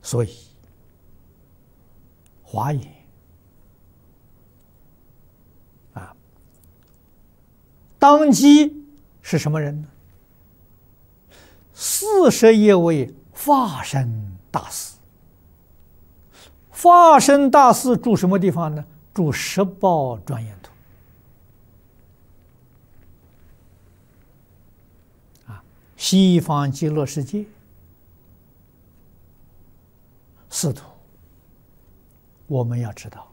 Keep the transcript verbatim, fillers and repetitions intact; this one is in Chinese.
所以华严啊，当机是什么人呢？四十一位法身大士。法身大士住什么地方呢？住十宝庄严土。啊，西方极乐世界四土，我们要知道。